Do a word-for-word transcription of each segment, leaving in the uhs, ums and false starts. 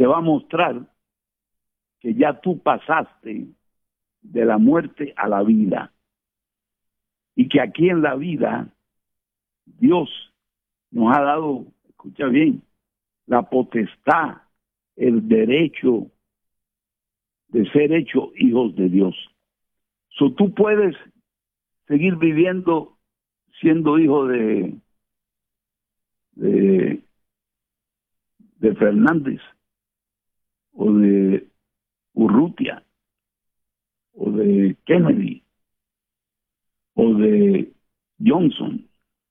te va a mostrar que ya tú pasaste de la muerte a la vida. Y que aquí en la vida Dios nos ha dado, escucha bien, la potestad, el derecho de ser hechos hijos de Dios. So, tú puedes seguir viviendo siendo hijo de, de, de Fernández o de Urrutia o de Kennedy o de Johnson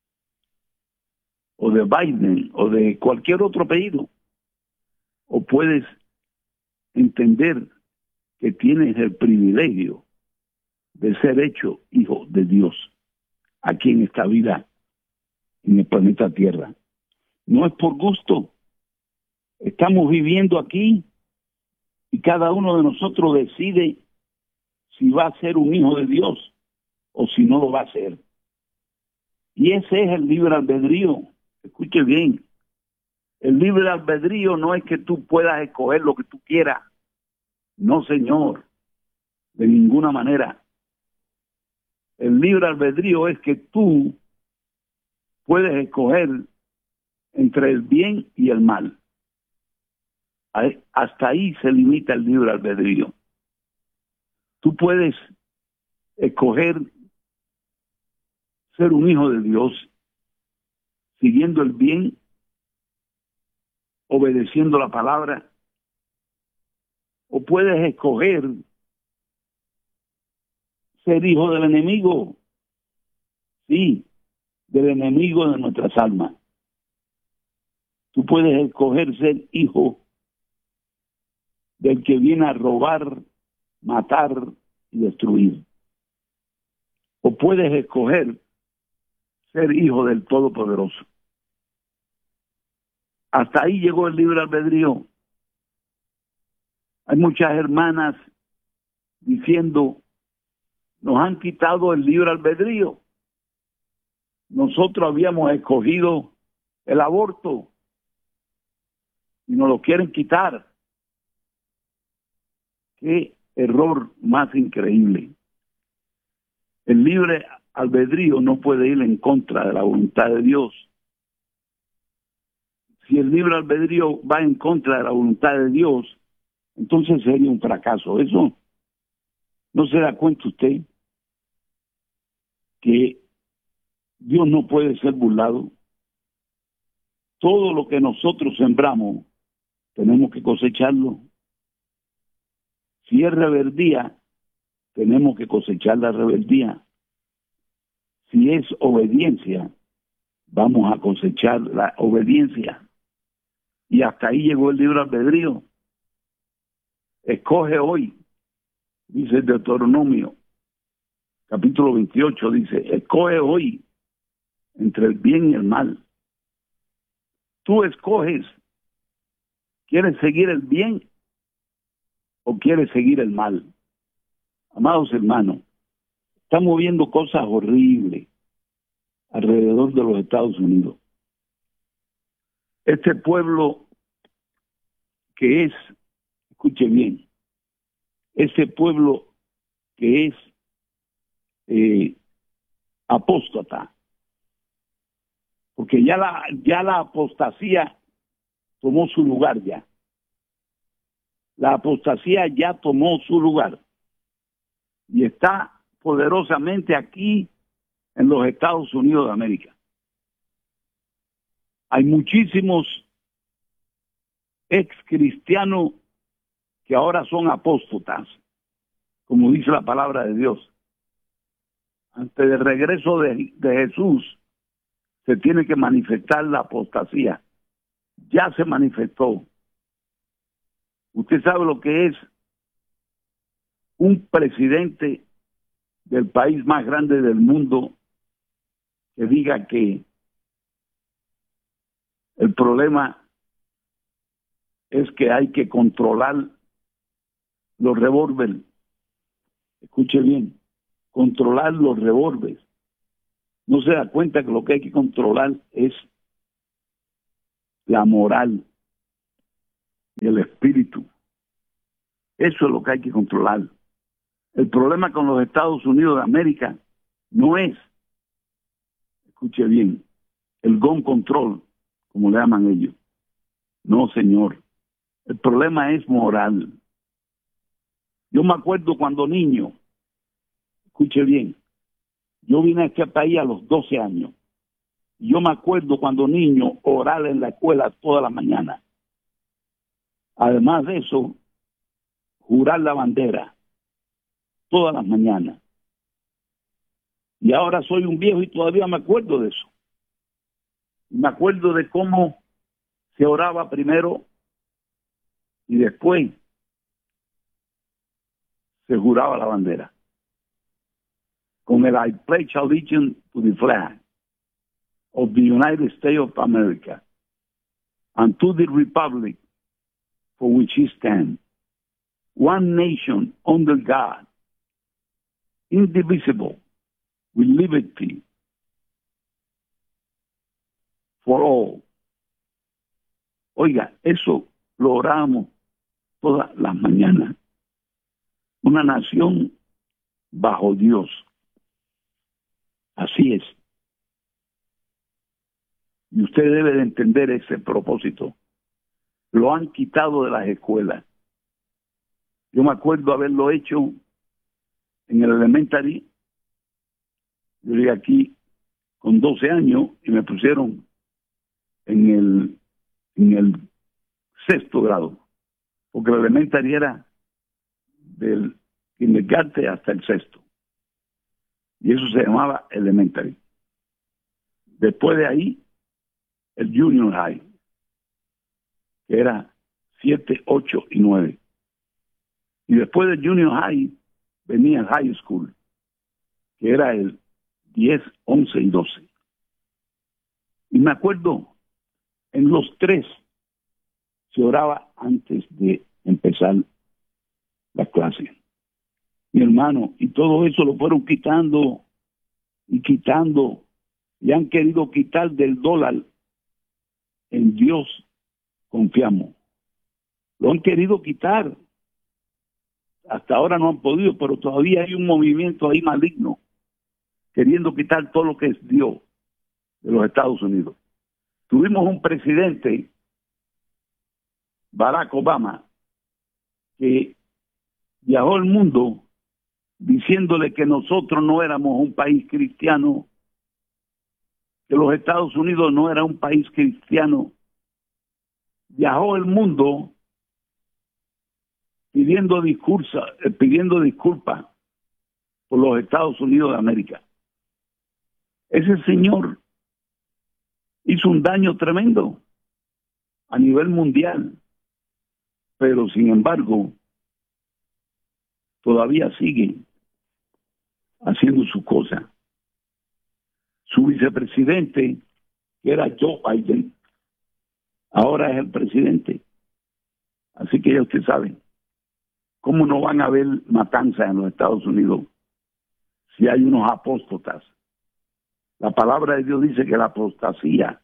o de Biden o de cualquier otro apellido, o puedes entender que tienes el privilegio de ser hecho hijo de Dios aquí en esta vida, en el planeta Tierra. No es por gusto. Estamos viviendo aquí y cada uno de nosotros decide si va a ser un hijo de Dios o si no lo va a ser. Y ese es el libre albedrío. Escuche bien. El libre albedrío no es que tú puedas escoger lo que tú quieras. No, señor. De ninguna manera. El libre albedrío es que tú puedes escoger entre el bien y el mal. Hasta ahí se limita el libre albedrío. Tú puedes escoger ser un hijo de Dios siguiendo el bien, obedeciendo la palabra, o puedes escoger ser hijo del enemigo, sí, del enemigo de nuestras almas. Tú puedes escoger ser hijo del que viene a robar, matar y destruir. O puedes escoger ser hijo del Todopoderoso. Hasta ahí llegó el libre albedrío. Hay muchas hermanas diciendo, nos han quitado el libre albedrío. Nosotros habíamos escogido el aborto y nos lo quieren quitar. Qué error más increíble. El libre albedrío no puede ir en contra de la voluntad de Dios. Si el libre albedrío va en contra de la voluntad de Dios, entonces sería un fracaso. Eso no se da cuenta usted que Dios no puede ser burlado. Todo lo que nosotros sembramos tenemos que cosecharlo. Si es rebeldía, tenemos que cosechar la rebeldía. Si es obediencia, vamos a cosechar la obediencia. Y hasta ahí llegó el libre albedrío. Escoge hoy, dice el Deuteronomio, capítulo veintiocho, dice, escoge hoy entre el bien y el mal. Tú escoges, ¿quieres seguir el bien o quieres seguir el mal? Amados hermanos, estamos viendo cosas horribles alrededor de los Estados Unidos. Este pueblo que es, escuche bien, ese pueblo que es eh, apóstata, porque ya la, ya la apostasía tomó su lugar ya. La apostasía ya tomó su lugar y está poderosamente aquí en los Estados Unidos de América. Hay muchísimos ex cristianos que ahora son apóstatas, como dice la palabra de Dios. Antes del regreso de, de Jesús, se tiene que manifestar la apostasía. Ya se manifestó. Usted sabe lo que es un presidente del país más grande del mundo que diga que el problema es que hay que controlar los revólveres. Escuche bien, controlar los revólveres. No se da cuenta que lo que hay que controlar es la moral. y el espíritu. Eso es lo que hay que controlar. El problema con los Estados Unidos de América no es, escuche bien, el gun control, como le llaman ellos. No, señor. El problema es moral. Yo me acuerdo cuando niño, escuche bien, yo vine a este país a los doce años. Yo me acuerdo cuando niño orar en la escuela toda la mañana. Además de eso, jurar la bandera todas las mañanas. Y ahora soy un viejo y todavía me acuerdo de eso. Me acuerdo de cómo se oraba primero y después se juraba la bandera. Con el I pledge allegiance to the flag of the United States of America and to the republic for which it stands, one nation under God, indivisible, with liberty for all. Oiga, eso lo oramos todas las mañanas. Una nación bajo Dios. Así es. Y usted debe de entender ese propósito. Lo han quitado de las escuelas. Yo me acuerdo haberlo hecho en el elementary. Yo llegué aquí con doce años y me pusieron en el, en el sexto grado. Porque el elementary era del kindergarten hasta el sexto. Y eso se llamaba elementary. Después de ahí, el junior high, que era siete, ocho y nueve. Y después del junior high, venía el high school, que era el diez, once y doce. Y me acuerdo, en los tres se oraba antes de empezar la clase. Mi hermano, y todo eso lo fueron quitando y quitando, y han querido quitar del dólar. En Dios confiamos. Lo han querido quitar. Hasta ahora no han podido, pero todavía hay un movimiento ahí maligno queriendo quitar todo lo que es Dios de los Estados Unidos. Tuvimos un presidente, Barack Obama, que viajó el mundo diciéndole que nosotros no éramos un país cristiano, que los Estados Unidos no era un país cristiano. Viajó el mundo pidiendo discursa, eh, pidiendo disculpas por los Estados Unidos de América. Ese señor hizo un daño tremendo a nivel mundial, pero sin embargo todavía sigue haciendo su cosa. Su vicepresidente, que era Joe Biden, ahora es el presidente. Así que ya usted sabe, ¿cómo no van a haber matanzas en los Estados Unidos si hay unos apóstatas? La palabra de Dios dice que la apostasía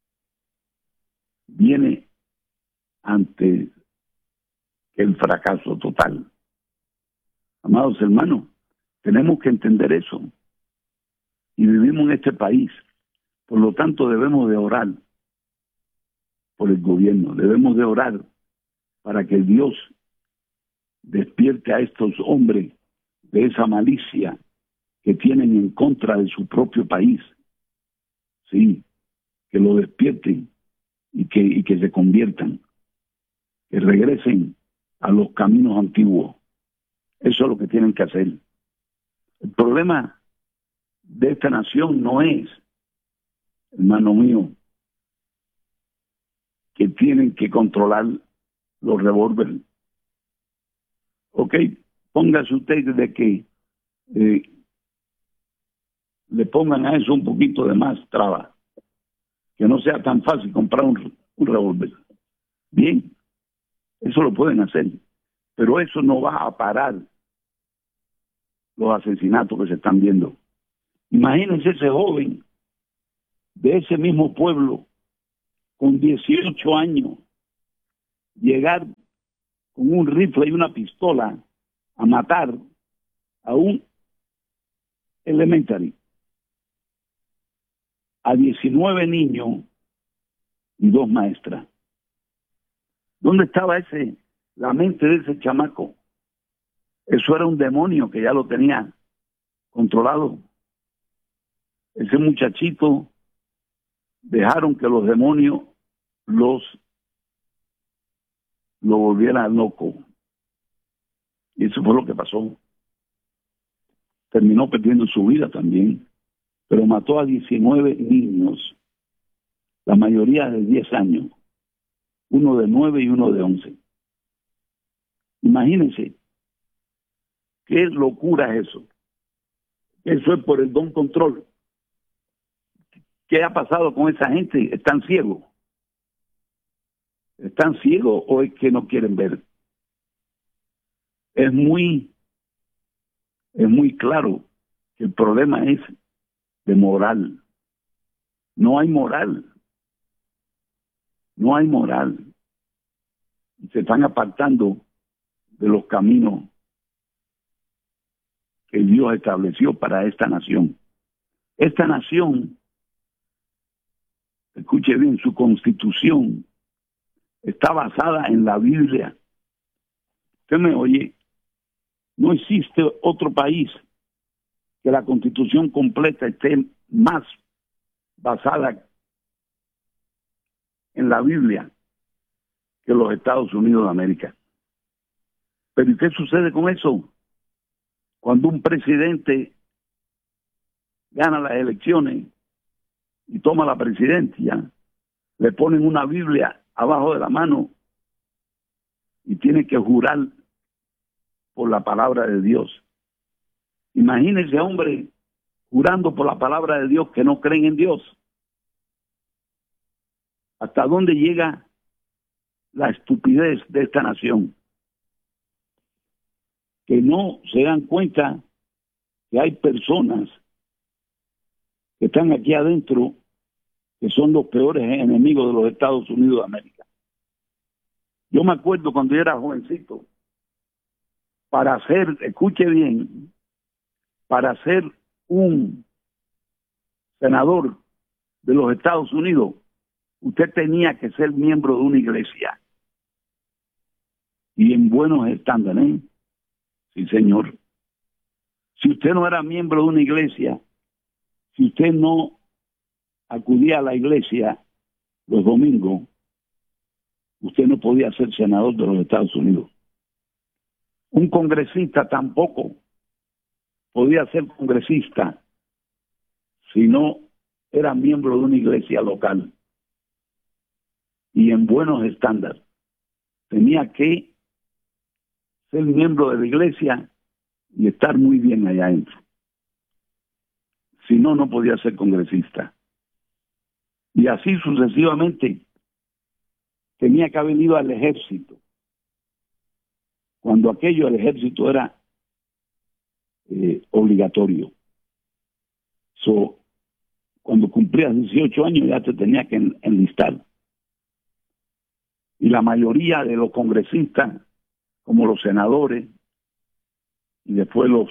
viene ante el fracaso total. Amados hermanos, tenemos que entender eso. Y vivimos en este país. Por lo tanto, debemos de orar por el gobierno. Debemos de orar para que Dios despierte a estos hombres de esa malicia que tienen en contra de su propio país. Sí, que lo despierten y que, y que se conviertan, que regresen a los caminos antiguos. Eso es lo que tienen que hacer. El problema de esta nación no es, hermano mío, que tienen que controlar los revólveres. Ok, póngase usted de que eh, le pongan a eso un poquito de más traba, que no sea tan fácil comprar un, un revólver. Bien, eso lo pueden hacer, pero eso no va a parar los asesinatos que se están viendo. Imagínense ese joven de ese mismo pueblo con dieciocho años llegar con un rifle y una pistola a matar a un elementary, a diecinueve niños y dos maestras. ¿Dónde estaba ese, la mente de ese chamaco? Eso era un demonio que ya lo tenía controlado. Ese muchachito dejaron que los demonios los lo volvieran loco. Y eso fue lo que pasó. Terminó perdiendo su vida también, pero mató a diecinueve niños, la mayoría de diez años, uno de nueve y uno de once. Imagínense, qué locura es eso. Eso es por el don control. ¿Qué ha pasado con esa gente? ¿Están ciegos? ¿Están ciegos o es que no quieren ver? Es muy, es muy claro que el problema es de moral. No hay moral. No hay moral. Se están apartando de los caminos que Dios estableció para esta nación. Esta nación, escuche bien, su constitución está basada en la Biblia. ¿Usted me oye? No existe otro país que la constitución completa esté más basada en la Biblia que los Estados Unidos de América. Pero ¿y qué sucede con eso? Cuando un presidente gana las elecciones y toma la presidencia, le ponen una Biblia abajo de la mano y tiene que jurar por la palabra de Dios. Imagínense, hombre, jurando por la palabra de Dios que no creen en Dios. ¿Hasta dónde llega la estupidez de esta nación? Que no se dan cuenta que hay personas que están aquí adentro que son los peores enemigos de los Estados Unidos de América. Yo me acuerdo cuando yo era jovencito, para ser, escuche bien, para ser un senador de los Estados Unidos, usted tenía que ser miembro de una iglesia. Y en buenos estándares, ¿eh? Sí, señor. Si usted no era miembro de una iglesia, si usted no acudía a la iglesia los domingos, usted no podía ser senador de los Estados Unidos. Un congresista tampoco podía ser congresista si no era miembro de una iglesia local y en buenos estándares. Tenía que ser miembro de la iglesia y estar muy bien allá adentro. Si no, no podía ser congresista. Y así sucesivamente. Tenía que haber ido al ejército. Cuando aquello, el ejército era eh, obligatorio. So, cuando cumplías dieciocho años ya te tenía que en, enlistar. Y la mayoría de los congresistas, como los senadores, y después los,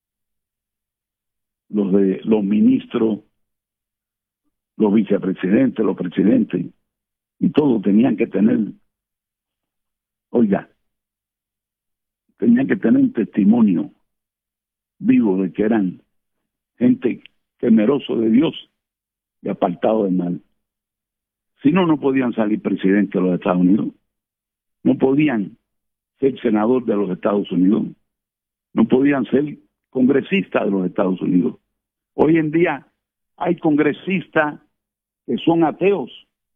los, de, los ministros, los vicepresidentes, los presidentes, y todos tenían que tener, oiga, tenían que tener un testimonio vivo de que eran gente temeroso de Dios y apartado del mal. Si no, no podían salir presidentes de los Estados Unidos, no podían ser senador de los Estados Unidos, no podían ser congresistas de los Estados Unidos. Hoy en día hay congresistas que son ateos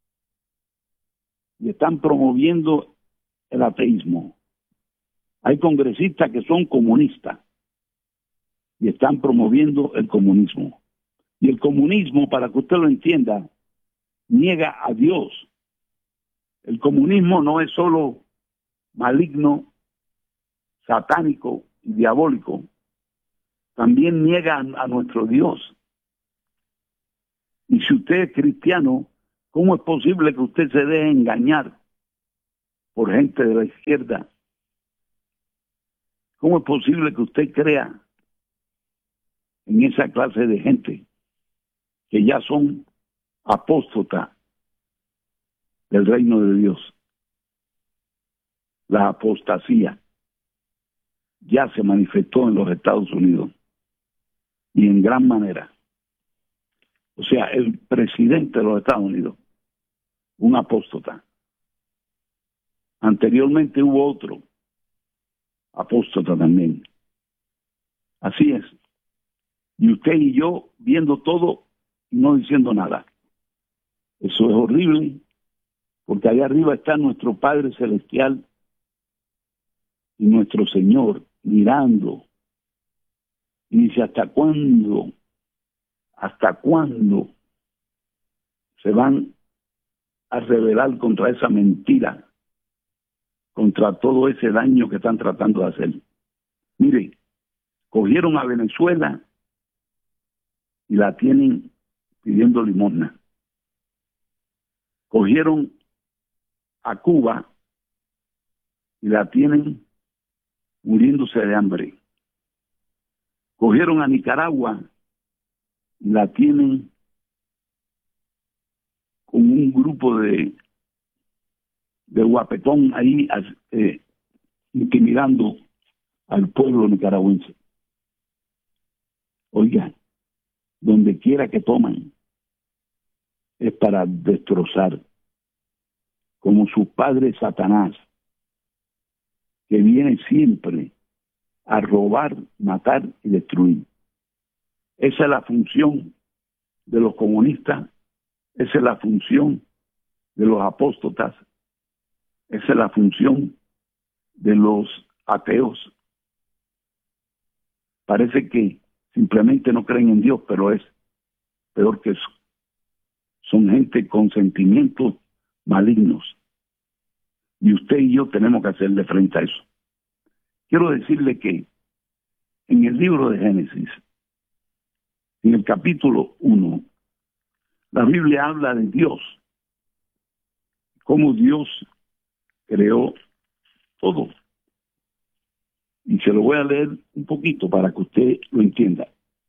y están promoviendo el ateísmo. Hay congresistas que son comunistas y están promoviendo el comunismo. Y el comunismo, para que usted lo entienda, niega a Dios. El comunismo no es solo maligno, satánico y diabólico, también niega a, a nuestro Dios. Y si usted es cristiano, ¿cómo es posible que usted se deje engañar por gente de la izquierda. ¿Cómo es posible que usted crea en esa clase de gente que ya son apóstatas del reino de Dios? La apostasía ya se manifestó en los Estados Unidos y en gran manera. O sea, el presidente de los Estados Unidos, un apóstata. Anteriormente hubo otro apóstata también. Así es. Y usted y yo viendo todo y no diciendo nada. Eso es horrible, porque allá arriba está nuestro Padre Celestial y nuestro Señor mirando. Y dice, ¿hasta cuándo? ¿Hasta cuándo se van a rebelar contra esa mentira, contra todo ese daño que están tratando de hacer? Mire, cogieron a Venezuela y la tienen pidiendo limosna. Cogieron a Cuba y la tienen muriéndose de hambre. Cogieron a Nicaragua y la tienen con un grupo de de guapetón ahí eh, intimidando al pueblo nicaragüense. Oiga, donde quiera que toman es para destrozar, como su padre Satanás, que viene siempre a robar, matar y destruir. Esa es la función de los comunistas, esa es la función de los apóstatas, esa es la función de los ateos. Parece que simplemente no creen en Dios, pero es peor que eso. Son gente con sentimientos malignos. Y usted y yo tenemos que hacerle frente a eso. Quiero decirle que en el libro de Génesis, en el capítulo uno, la Biblia habla de Dios, cómo Dios creó todo. Y se lo voy a leer un poquito para que usted lo entienda.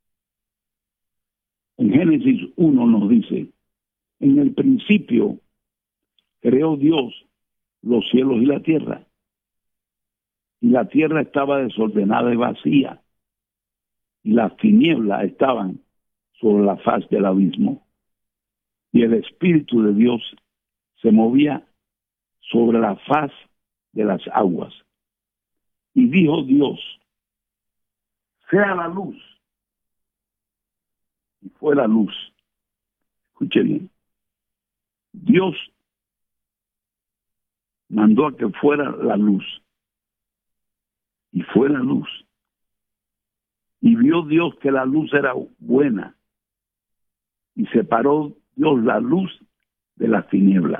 En Génesis uno nos dice, en el principio creó Dios los cielos y la tierra. Y la tierra estaba desordenada y vacía, y las tinieblas estaban sobre la faz del abismo. Y el Espíritu de Dios se movía sobre la faz de las aguas. Y dijo Dios, sea la luz. Y fue la luz. Escuche bien. Dios mandó a que fuera la luz. Y fue la luz. Y vio Dios que la luz era buena. Y separó Dios la luz de las tinieblas.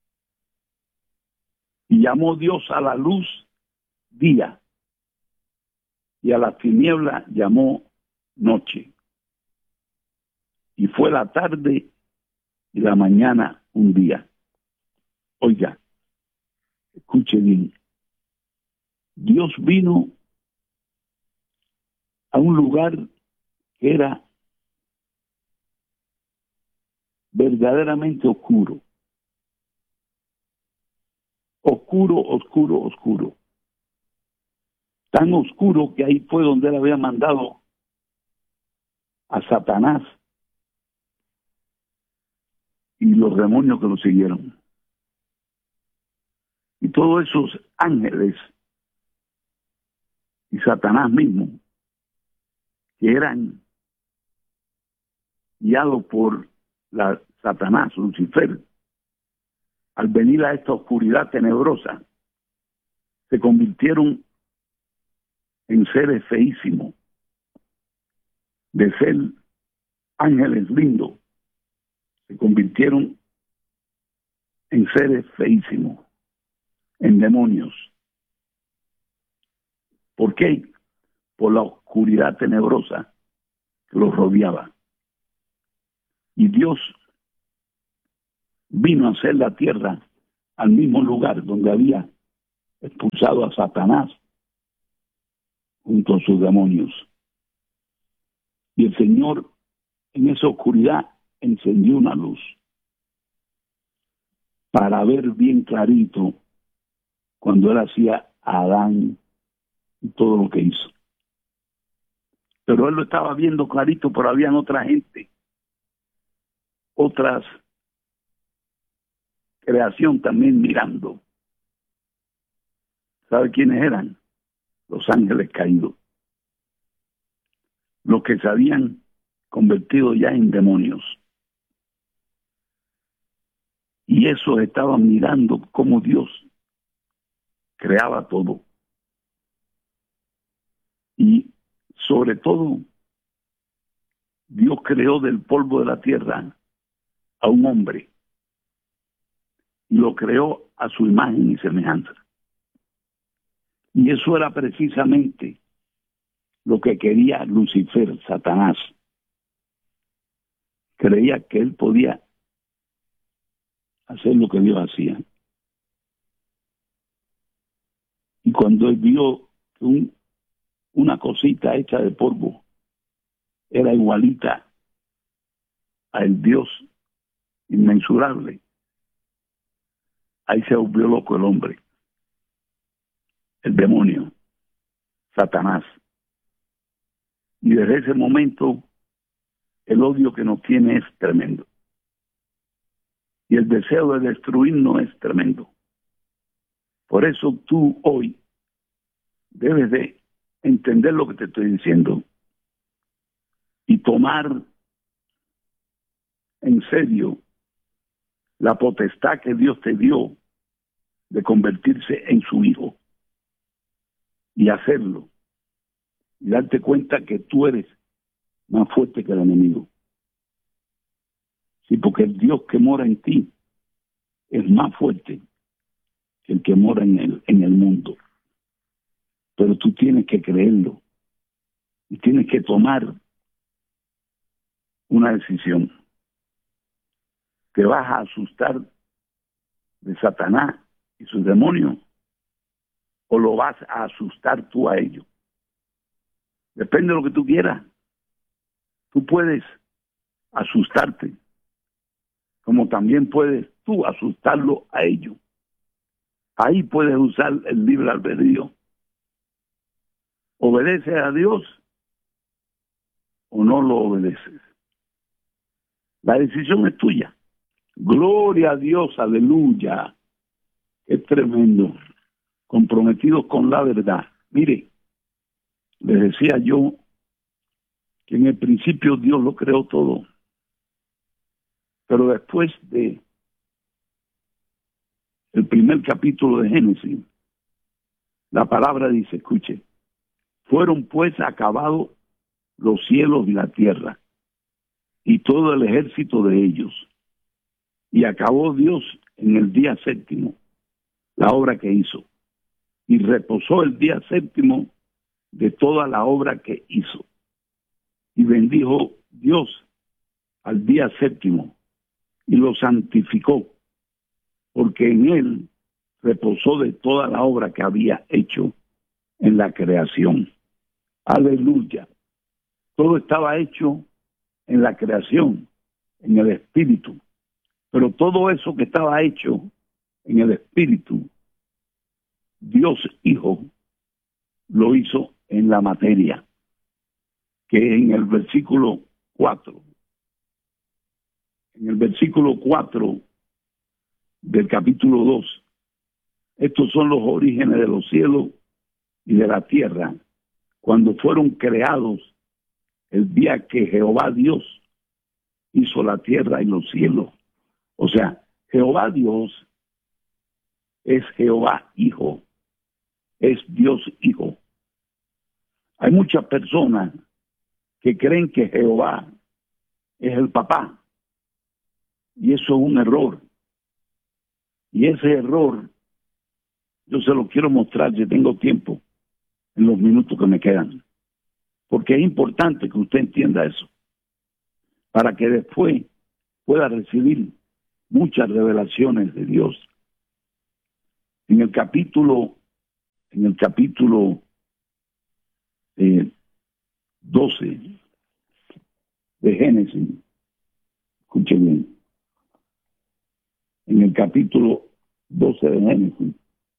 Y llamó Dios a la luz día. Y a las tinieblas llamó noche. Y fue la tarde y la mañana un día. Oiga, escuche bien. Dios vino a un lugar que era verdaderamente oscuro. Oscuro, oscuro, oscuro. Tan oscuro que ahí fue donde él había mandado a Satanás y los demonios que lo siguieron. Y todos esos ángeles y Satanás mismo, que eran guiados por la Satanás, Lucifer, al venir a esta oscuridad tenebrosa, se convirtieron en seres feísimos. De ser ángeles lindos, se convirtieron en seres feísimos, en demonios. ¿Por qué? Por la oscuridad tenebrosa que los rodeaba. Y Dios vino a hacer la tierra al mismo lugar donde había expulsado a Satanás junto a sus demonios. Y el Señor en esa oscuridad encendió una luz para ver bien clarito cuando él hacía a Adán y todo lo que hizo. Pero él lo estaba viendo clarito, pero había otra gente, otras creación también mirando. ¿Sabe quiénes eran? Los ángeles caídos, los que se habían convertido ya en demonios. Y esos estaban mirando cómo Dios creaba todo. Y sobre todo, Dios creó del polvo de la tierra a un hombre y lo creó a su imagen y semejanza. Y eso era precisamente lo que quería Lucifer, Satanás. Creía que él podía hacer lo que Dios hacía. Y cuando él vio que un, una cosita hecha de polvo era igualita al Dios inmensurable, ahí se volvió loco el hombre, el demonio, Satanás. Y desde ese momento el odio que nos tiene es tremendo. Y el deseo de destruirnos es tremendo. Por eso tú hoy debes de entender lo que te estoy diciendo y tomar en serio la potestad que Dios te dio de convertirse en su hijo y hacerlo y darte cuenta que tú eres más fuerte que el enemigo. Sí, porque el Dios que mora en ti es más fuerte que el que mora en el, en el mundo. Pero tú tienes que creerlo y tienes que tomar una decisión. ¿Te vas a asustar de Satanás y sus demonios o lo vas a asustar tú a ellos? Depende de lo que tú quieras. Tú puedes asustarte, como también puedes tú asustarlo a ellos. Ahí puedes usar el libre albedrío. ¿Obedeces a Dios o no lo obedeces? La decisión es tuya. Gloria a Dios, aleluya. Es tremendo. Comprometidos con la verdad. Mire, les decía yo que en el principio Dios lo creó todo. Pero después de el primer capítulo de Génesis, la palabra dice, escuche, fueron pues acabados los cielos y la tierra y todo el ejército de ellos. Y acabó Dios en el día séptimo la obra que hizo. Y reposó el día séptimo de toda la obra que hizo. Y bendijo Dios al día séptimo y lo santificó, porque en él reposó de toda la obra que había hecho en la creación. Aleluya. Todo estaba hecho en la creación, en el espíritu. Pero todo eso que estaba hecho en el espíritu, Dios Hijo lo hizo en la materia, que en el versículo cuatro, en el versículo cuatro del capítulo dos, estos son los orígenes de los cielos y de la tierra, cuando fueron creados el día que Jehová Dios hizo la tierra y los cielos. O sea, Jehová Dios es Jehová Hijo, es Dios Hijo. Hay muchas personas que creen que Jehová es el papá, y eso es un error. Y ese error yo se lo quiero mostrar, si tengo tiempo, en los minutos que me quedan, porque es importante que usted entienda eso, para que después pueda recibir muchas revelaciones de Dios. En el capítulo en el capítulo eh, doce de Génesis, escuche bien, en el capítulo doce de Génesis,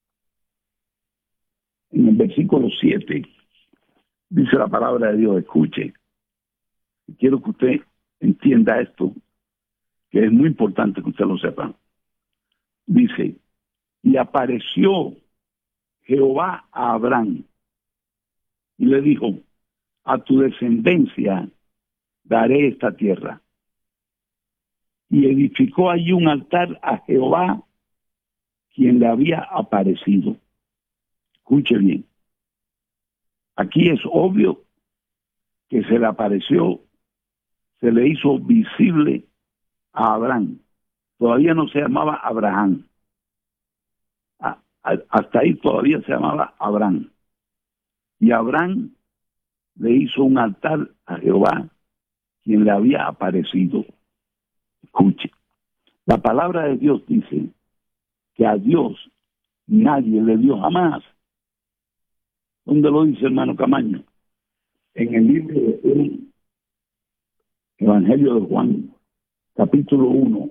en el versículo siete, dice la palabra de Dios, escuche. Quiero que usted entienda esto, que es muy importante que usted lo sepa. Dice, y apareció Jehová a Abraham y le dijo, a tu descendencia daré esta tierra. Y edificó allí un altar a Jehová, quien le había aparecido. Escuche bien. Aquí es obvio que se le apareció, se le hizo visible a Abraham. Todavía no se llamaba Abraham. A, a, hasta ahí todavía se llamaba Abraham. Y Abraham le hizo un altar a Jehová, quien le había aparecido. Escuche. La palabra de Dios dice que a Dios nadie le dio jamás. ¿Dónde lo dice, hermano Camaño? En el libro del Evangelio de Juan, capítulo uno.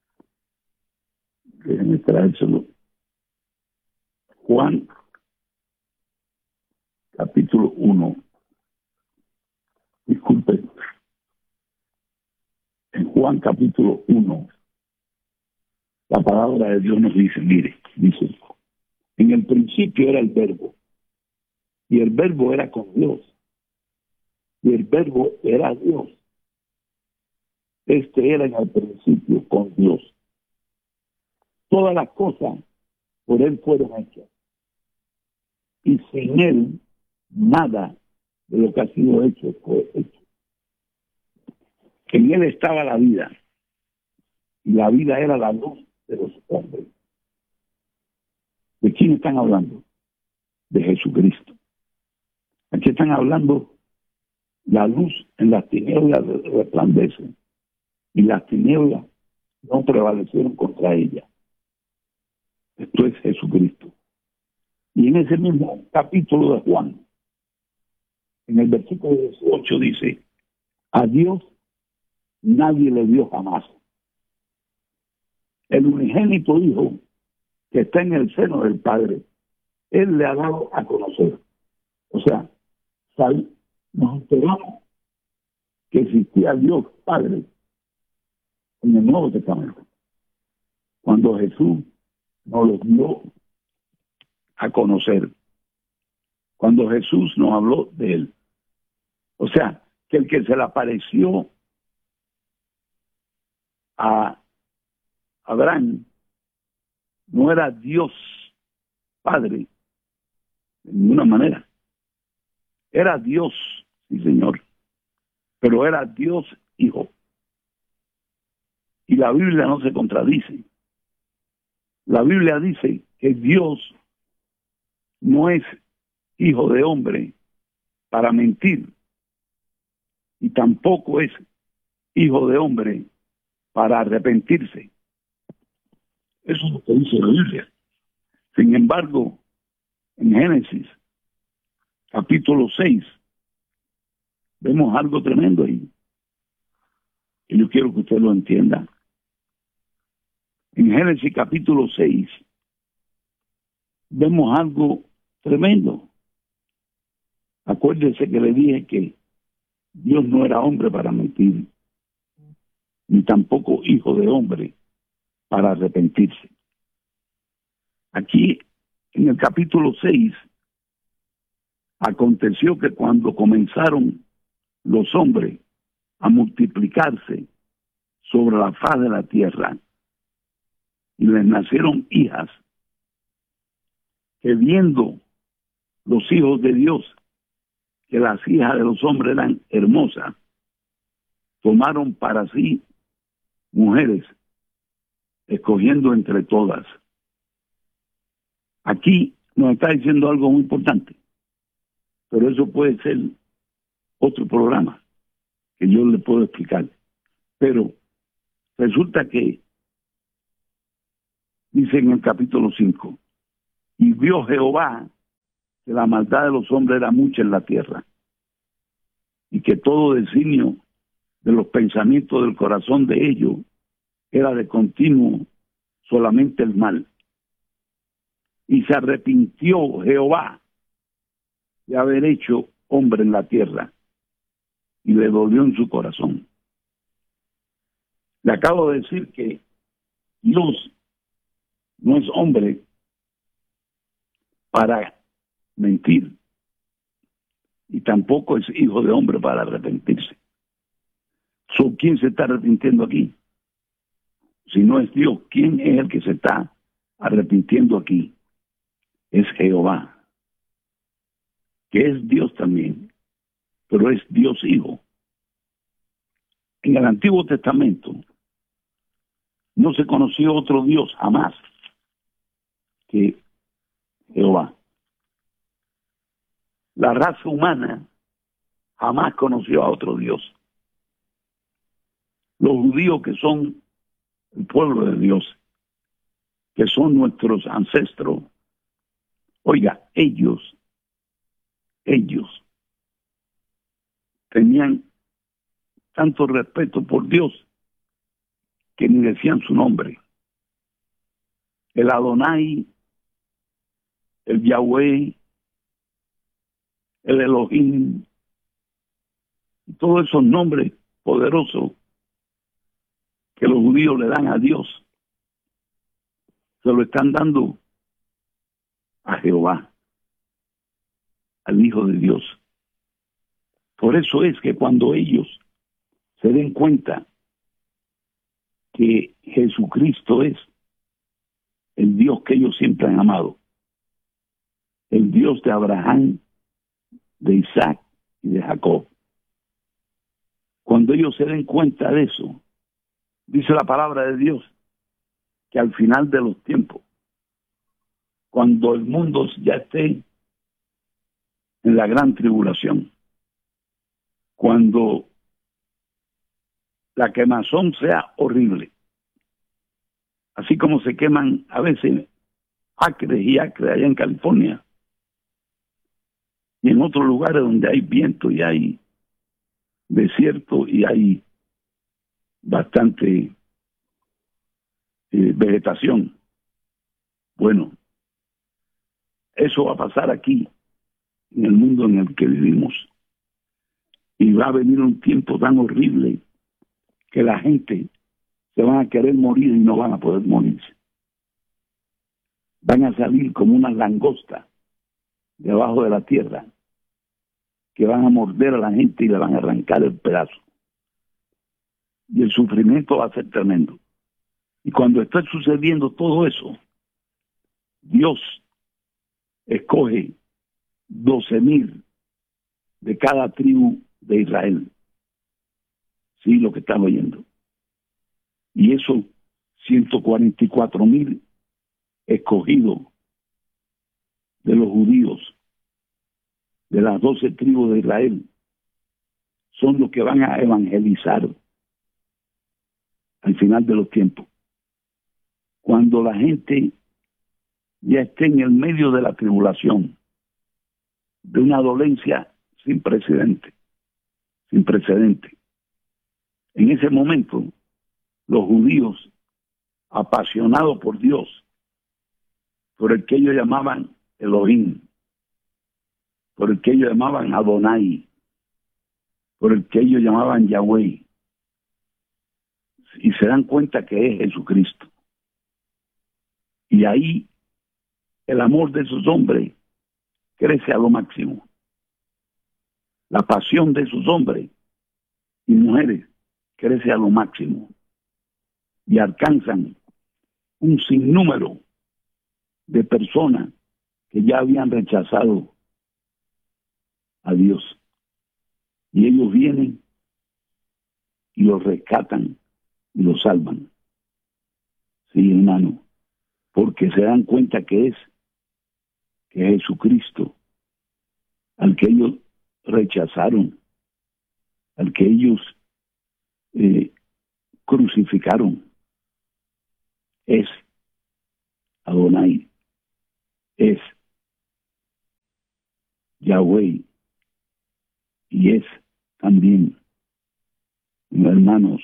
Déjenme traérselo. Juan, capítulo uno. Disculpe. En Juan, capítulo uno, la palabra de Dios nos dice, mire, dice, en el principio era el verbo, y el verbo era con Dios, y el verbo era Dios. Este era en el principio con Dios. Todas las cosas por él fueron hechas, y sin él nada de lo que ha sido hecho fue hecho. En él estaba la vida, y la vida era la luz de los hombres. ¿De quién están hablando? De Jesucristo. Aquí están hablando, la luz en las tinieblas resplandece, y las tinieblas no prevalecieron contra ella. Esto es Jesucristo. Y en ese mismo capítulo de Juan, en el versículo dieciocho dice, a Dios nadie le dio jamás. El unigénito Hijo que está en el seno del Padre, Él le ha dado a conocer. O sea, sal, nos enteramos que existía Dios Padre en el Nuevo Testamento, cuando Jesús nos lo dio a conocer, cuando Jesús nos habló de Él. O sea, que el que se le apareció a Abraham no era Dios Padre de ninguna manera. Era Dios, sí señor, pero era Dios Hijo. Y la Biblia no se contradice. La Biblia dice que Dios no es hijo de hombre para mentir, y tampoco es hijo de hombre para arrepentirse. Eso es lo que dice la Biblia. Sin embargo, en Génesis, capítulo seis, vemos algo tremendo ahí. Y yo quiero que usted lo entienda. En Génesis, capítulo seis, vemos algo tremendo. Acuérdese que le dije que Dios no era hombre para mentir, ni tampoco hijo de hombre para arrepentirse. Aquí, en el capítulo seis, aconteció que cuando comenzaron los hombres a multiplicarse sobre la faz de la tierra, y les nacieron hijas, que viendo los hijos de Dios que las hijas de los hombres eran hermosas, tomaron para sí mujeres, escogiendo entre todas. Aquí nos está diciendo algo muy importante, pero eso puede ser otro programa que yo le puedo explicar. Pero resulta que dice en el capítulo cinco, y vio Jehová que la maldad de los hombres era mucha en la tierra y que todo designio de los pensamientos del corazón de ellos era de continuo solamente el mal. Y se arrepintió Jehová de haber hecho hombre en la tierra y le dolió en su corazón. Le acabo de decir que Dios no es hombre para mentir y tampoco es hijo de hombre para arrepentirse. So, ¿quién se está arrepintiendo aquí? Si no es Dios, ¿quién es el que se está arrepintiendo aquí? Es Jehová, que es Dios también, pero es Dios Hijo. En el Antiguo Testamento no se conoció otro Dios jamás que Jehová. La raza humana jamás conoció a otro Dios. Los judíos, que son el pueblo de Dios, que son nuestros ancestros, oiga, ellos, ellos tenían tanto respeto por Dios que ni decían su nombre. El Adonai, el Yahweh, el Elohim, todos esos nombres poderosos que los judíos le dan a Dios, se lo están dando a Jehová, al Hijo de Dios. Por eso es que cuando ellos se den cuenta que Jesucristo es el Dios que ellos siempre han amado, el Dios de Abraham, de Isaac y de Jacob, cuando ellos se den cuenta de eso, dice la palabra de Dios que al final de los tiempos, cuando el mundo ya esté en la gran tribulación, cuando la quemazón sea horrible, así como se queman a veces acres y acres allá en California y en otros lugares donde hay viento y hay desierto y hay bastante eh, vegetación. Bueno, eso va a pasar aquí, en el mundo en el que vivimos. Y va a venir un tiempo tan horrible que la gente se van a querer morir y no van a poder morirse. Van a salir como una langosta debajo de la tierra que van a morder a la gente y le van a arrancar el pedazo. Y el sufrimiento va a ser tremendo. Y cuando esté sucediendo todo eso, Dios escoge doce mil de cada tribu de Israel. Sí, lo que están oyendo. Y esos ciento cuarenta y cuatro mil escogidos de los judíos, de las doce tribus de Israel, son los que van a evangelizar al final de los tiempos. Cuando la gente ya esté en el medio de la tribulación, de una dolencia sin precedente, sin precedente. En ese momento, los judíos, apasionados por Dios, por el que ellos llamaban Elohim, por el que ellos llamaban Adonai, por el que ellos llamaban Yahweh, y se dan cuenta que es Jesucristo. Y ahí el amor de esos hombres crece a lo máximo. La pasión de esos hombres y mujeres crece a lo máximo. Y alcanzan un sinnúmero de personas que ya habían rechazado a Dios. Y ellos vienen y los rescatan y los salvan. Sí, hermano, porque se dan cuenta que es que Jesucristo, al que ellos rechazaron, al que ellos eh, crucificaron, es Adonai, es Yahweh y es también, hermanos,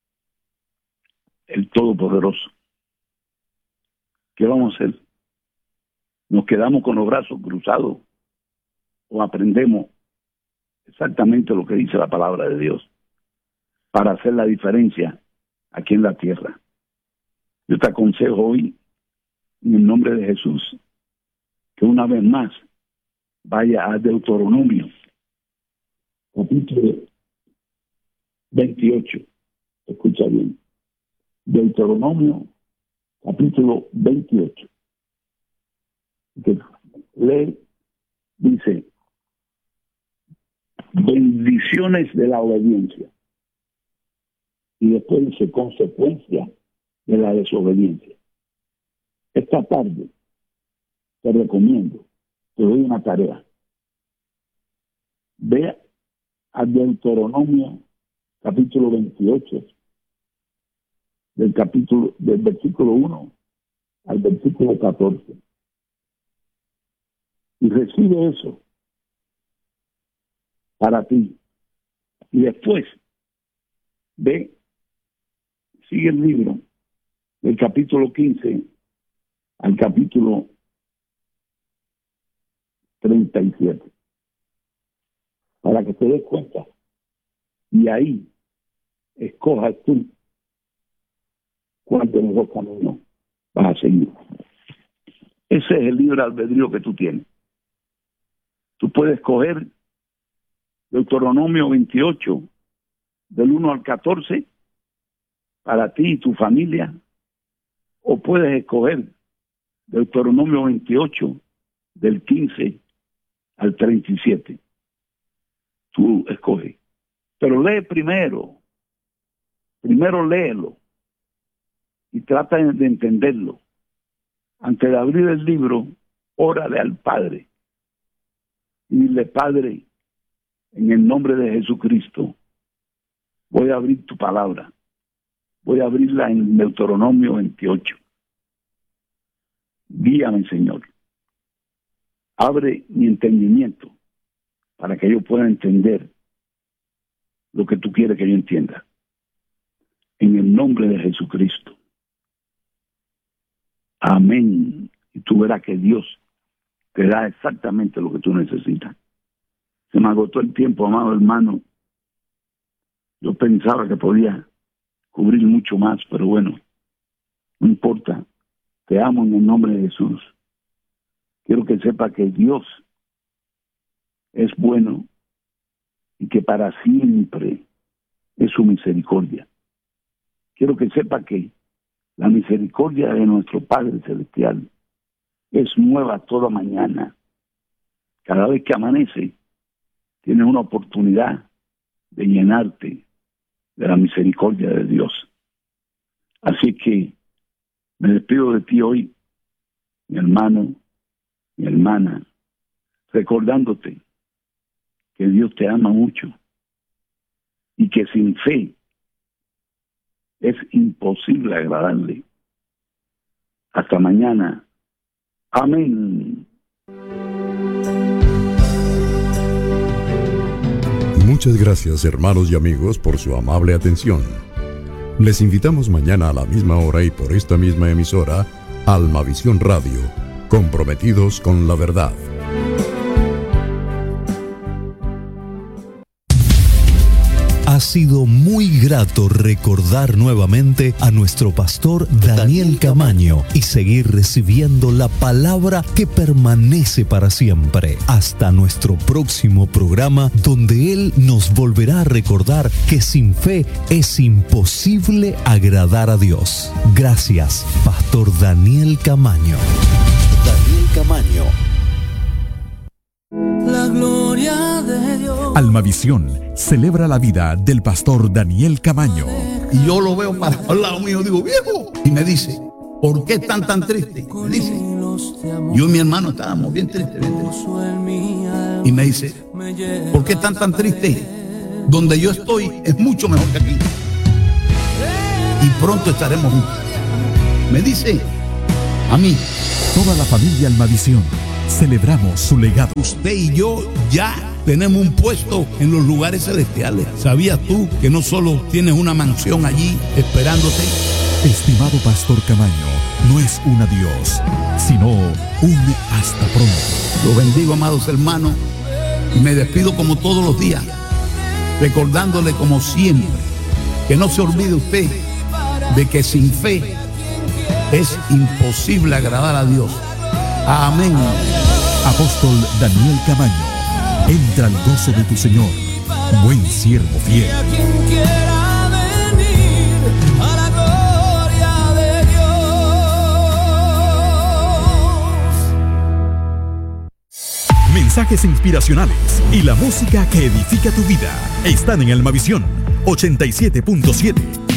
el Todopoderoso. ¿Qué vamos a hacer? ¿Nos quedamos con los brazos cruzados o aprendemos exactamente lo que dice la palabra de Dios para hacer la diferencia aquí en la tierra? Yo te aconsejo hoy, en el nombre de Jesús, que una vez más vaya a Deuteronomio, capítulo veintiocho. Escucha bien. Deuteronomio, capítulo veintiocho. Que lee, dice, bendiciones de la obediencia. Y después dice, consecuencia de la desobediencia. Esta tarde te recomiendo, te doy una tarea. Ve a Deuteronomio capítulo veintiocho, del capítulo, del versículo uno al versículo catorce. Y recibe eso para ti. Y después ve, sigue el libro del capítulo quince al capítulo treinta y siete, para que te des cuenta. Y ahí escojas tú cuál de los dos caminos vas a seguir. Ese es el libre albedrío que tú tienes. Tú puedes escoger Deuteronomio veintiocho, del uno al catorce, para ti y tu familia, o puedes escoger Deuteronomio veintiocho, del quince al treinta y siete. Tú escoges. Pero lee primero. Primero léelo. Y trata de entenderlo. Antes de abrir el libro, órale al Padre. Y dile, Padre, en el nombre de Jesucristo, voy a abrir tu palabra. Voy a abrirla en Deuteronomio veintiocho. Guíame, Señor. Abre mi entendimiento para que yo pueda entender lo que tú quieres que yo entienda. En el nombre de Jesucristo. Amén. Y tú verás que Dios te da exactamente lo que tú necesitas. Se me agotó el tiempo, amado hermano. Yo pensaba que podía cubrir mucho más, pero bueno, no importa. Te amo en el nombre de Jesús. Quiero que sepa que Dios es bueno y que para siempre es su misericordia. Quiero que sepa que la misericordia de nuestro Padre Celestial es nueva toda mañana. Cada vez que amanece, tienes una oportunidad de llenarte de la misericordia de Dios. Así que me despido de ti hoy, mi hermano, mi hermana, recordándote que Dios te ama mucho y que sin fe es imposible agradarle. Hasta mañana. Amén. Muchas gracias, hermanos y amigos, por su amable atención. Les invitamos mañana a la misma hora y por esta misma emisora, Almavisión Radio, comprometidos con la verdad. Ha sido muy grato recordar nuevamente a nuestro pastor Daniel Camaño y seguir recibiendo la palabra que permanece para siempre. Hasta nuestro próximo programa, donde Él nos volverá a recordar que sin fe es imposible agradar a Dios. Gracias, Pastor Daniel Camaño. Daniel Camaño. La gloria de Dios. Almavisión celebra la vida del pastor Daniel Camaño. Y yo lo veo para al lado mío, digo, viejo. Y me dice, ¿por qué están tan tristes? Me dice, yo y mi hermano estábamos bien tristes, bien tristes. Y me dice, ¿por qué están tan tristes? Donde yo estoy es mucho mejor que aquí. Y pronto estaremos juntos. Me dice, a mí. Toda la familia Almavisión Celebramos su legado. Usted y yo ya tenemos un puesto en los lugares celestiales. ¿Sabías tú que no solo tienes una mansión allí esperándote? Estimado Pastor Camaño, no es un adiós, sino un hasta pronto. Lo bendigo, amados hermanos, y me despido como todos los días, recordándole como siempre que no se olvide usted de que sin fe es imposible agradar a Dios. Amén. Apóstol Daniel Camaño, entra al gozo de tu Señor, buen siervo fiel. Mensajes inspiracionales y la música que edifica tu vida están en Almavisión ochenta y siete punto siete.